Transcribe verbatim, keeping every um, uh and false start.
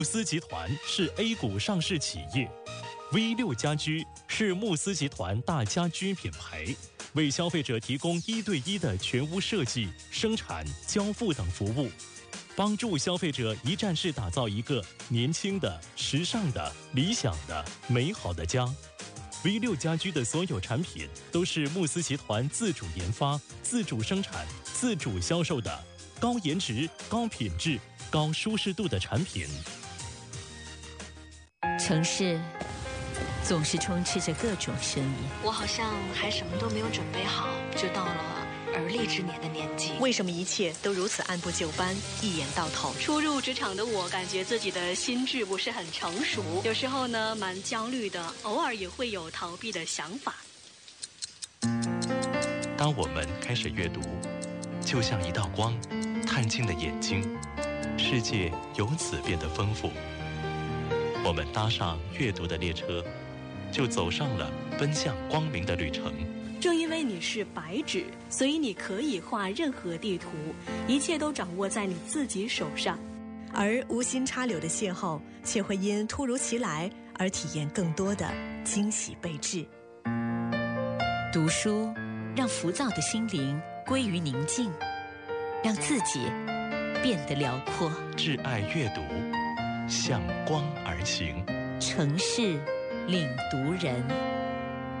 慕思集团是 A 股上市企业 ，V 六家居是慕思集团大家居品牌，为消费者提供一对一的全屋设计、生产、交付等服务，帮助消费者一站式打造一个年轻的、时尚的、理想的、美好的家。V 六家居的所有产品都是慕思集团自主研发、自主生产、自主销售的高颜值、高品质、高舒适度的产品。 城市总是充斥着各种声音， 我好像还什么都没有准备好，就到了而立之年的年纪。 为什么一切都如此按部就班，一眼到头？ 初入职场的我，感觉自己的心智不是很成熟，有时候呢蛮焦虑的，偶尔也会有逃避的想法。 当我们开始阅读，就像一道光，探进了眼睛，世界由此变得丰富。我们搭上阅读的列车，就走上了奔向光明的旅程。 正因为你是白纸，所以你可以画任何地图，一切都掌握在你自己手上。 而无心插柳的邂逅，却会因突如其来而体验更多的惊喜备至。 读书让浮躁的心灵归于宁静，让自己变得辽阔。 挚爱阅读，向光而行。 城市领读人。